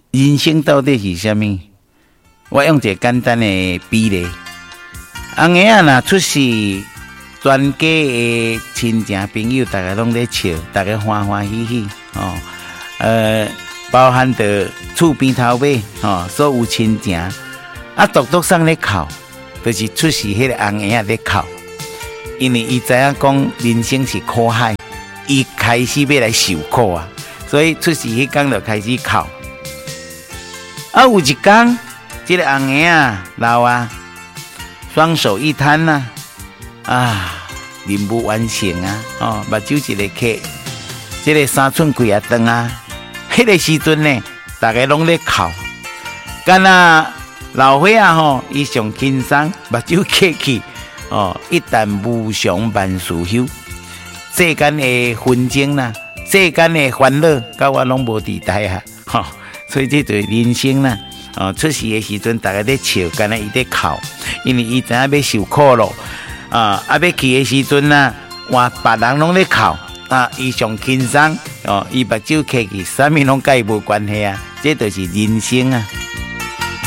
人生到底是啥物？我用一个简单的比例，红爷啊，若出世，全家的亲情朋友，大家拢咧笑，大家欢欢喜喜哦。包含着厝边头尾哦，所有亲情啊，独独上咧哭，就是出世迄个红爷啊咧哭，因为伊知影讲人生是苦海，伊开始要来受苦啊，所以出世迄天就开始哭。啊，有一天，这个红爷啊老啊，双手一摊呐，任务完成啊，哦，目睭一个刻，这个3寸几啊长啊，迄个时阵呢，大家拢咧哭，干那老伙啊吼，伊上轻松，目睭刻去，哦，一旦无常万事休，世间的纷争啦，世间的烦恼，甲我拢无地带啊，吼。所以这就是人生啦，出世的时阵，大家在笑，干那伊在哭，因为伊知影要受苦咯，要去的时阵呐，换别人拢在哭，伊上轻松，伊目睭刻去，啥物拢甲伊无关系啊，这就是人生啊。